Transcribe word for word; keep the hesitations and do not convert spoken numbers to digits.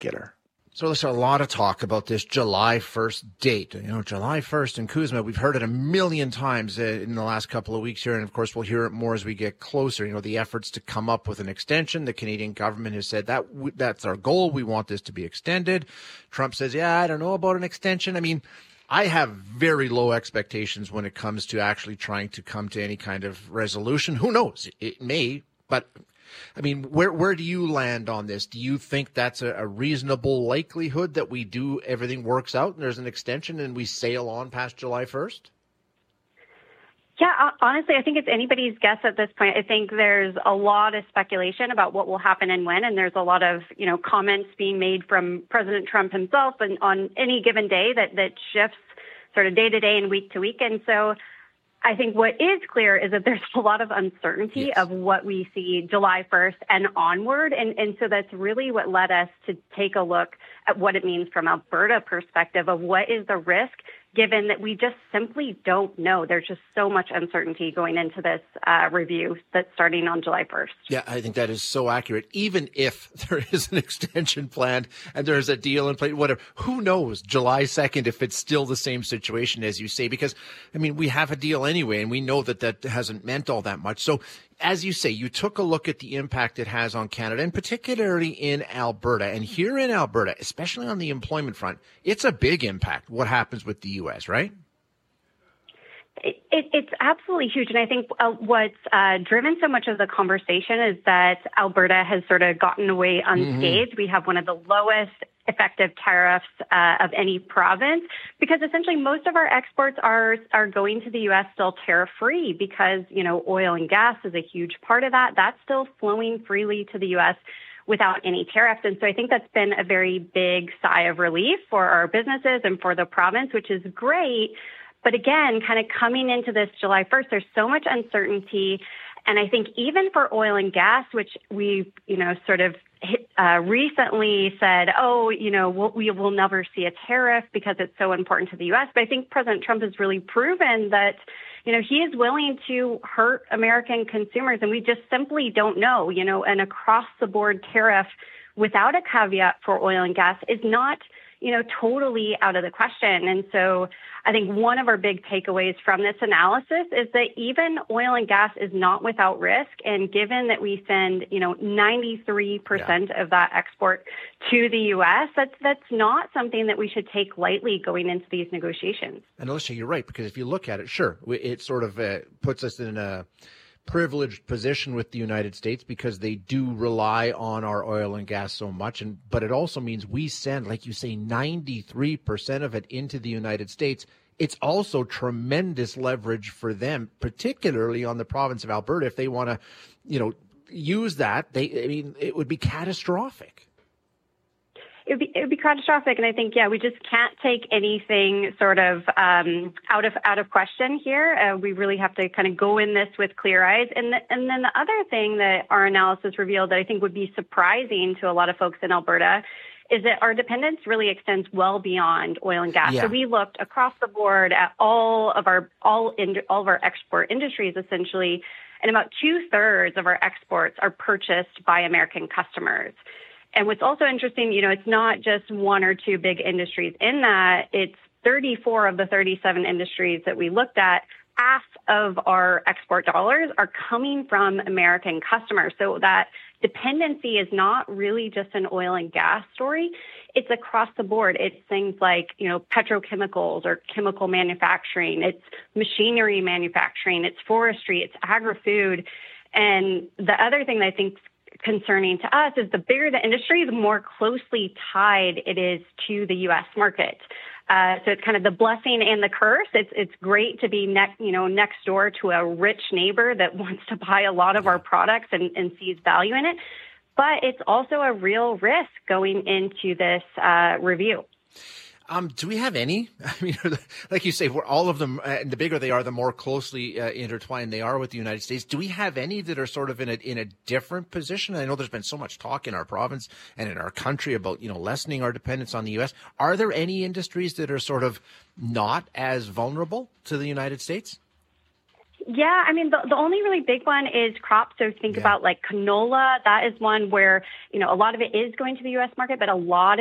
getter. So there's a lot of talk about this July first date. You know, July first in CUSMA, we've heard it a million times uh, in the last couple of weeks here. And of course, we'll hear it more as we get closer. You know, the efforts to come up with an extension. The Canadian government has said that w- that's our goal. We want this to be extended. Trump says, yeah, I don't know about an extension. I mean, I have very low expectations when it comes to actually trying to come to any kind of resolution. Who knows? It may, but I mean, where where do you land on this? Do you think that's a, a reasonable likelihood that we do everything works out and there's an extension and we sail on past July first? Yeah, honestly, I think it's anybody's guess at this point. I think there's a lot of speculation about what will happen and when, and there's a lot of, you know, comments being made from President Trump himself and on any given day that, that shifts sort of day to day and week to week. And so I think what is clear is that there's a lot of uncertainty yes. of what we see July first and onward. And, and so that's really what led us to take a look at what it means from Alberta perspective of what is the risk, given that we just simply don't know. There's just so much uncertainty going into this uh, review that's starting on July first. Yeah, I think that is so accurate. Even if there is an extension planned and there's a deal in place, whatever, who knows July second if it's still the same situation as you say, because, I mean, we have a deal anyway, and we know that that hasn't meant all that much. So, as you say, you took a look at the impact it has on Canada, and particularly in Alberta. And here in Alberta, especially on the employment front, it's a big impact, what happens with the U S, right? It, it, it's absolutely huge. And I think uh, what's uh, driven so much of the conversation is that Alberta has sort of gotten away unscathed. Mm-hmm. We have one of the lowest effective tariffs uh, of any province because essentially most of our exports are are going to the U S still tariff-free because, you know, oil and gas is a huge part of that. That's still flowing freely to the U S without any tariffs. And so I think that's been a very big sigh of relief for our businesses and for the province, which is great. But again, kind of coming into this July first, there's so much uncertainty. And I think even for oil and gas, which we, you know, sort of hit, uh, recently said, oh, you know, we'll, we will never see a tariff because it's so important to the U S. But I think President Trump has really proven that, you know, he is willing to hurt American consumers. And we just simply don't know, you know, an across the board tariff without a caveat for oil and gas is not, you know, totally out of the question. And so I think one of our big takeaways from this analysis is that even oil and gas is not without risk. And given that we send, you know, ninety-three percent yeah. of that export to the U S, that's that's not something that we should take lightly going into these negotiations. And Alicia, you're right, because if you look at it, sure, it sort of uh, puts us in a privileged position with the United States because they do rely on our oil and gas so much. And but it also means we send, like you say, ninety-three percent of it into the United States. It's also tremendous leverage for them, particularly on the province of Alberta. If they want to, you know, use that, they, I mean, it would be catastrophic. It would be, it would be catastrophic. And I think, yeah, we just can't take anything sort of um, out of out of question here. Uh, we really have to kind of go in this with clear eyes. And, the, and then the other thing that our analysis revealed that I think would be surprising to a lot of folks in Alberta is that our dependence really extends well beyond oil and gas. Yeah. So we looked across the board at all of our all in, all of our export industries essentially, and about two thirds of our exports are purchased by American customers. And what's also interesting, you know, it's not just one or two big industries in that. It's thirty-four of the thirty-seven industries that we looked at. Half of our export dollars are coming from American customers. So that dependency is not really just an oil and gas story. It's across the board. It's things like, you know, petrochemicals or chemical manufacturing. It's machinery manufacturing. It's forestry. It's agri-food. And the other thing that I think concerning to us is the bigger the industry, the more closely tied it is to the U S market. Uh, so it's kind of the blessing and the curse. It's it's great to be next, you know, next door to a rich neighbor that wants to buy a lot of our products and, and sees value in it. But it's also a real risk going into this uh, review. Um, do we have any? I mean, like you say, we're all of them, uh, and the bigger they are, the more closely uh, intertwined they are with the United States. Do we have any that are sort of in a in a different position? I know there's been so much talk in our province and in our country about, you know, lessening our dependence on the U S. Are there any industries that are sort of not as vulnerable to the United States? Yeah, I mean, the, the only really big one is crops. So think yeah. about like canola. That is one where, you know, a lot of it is going to the U S market, but a lot